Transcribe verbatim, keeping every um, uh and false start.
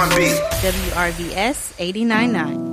R and B. W R V S eighty-nine point nine.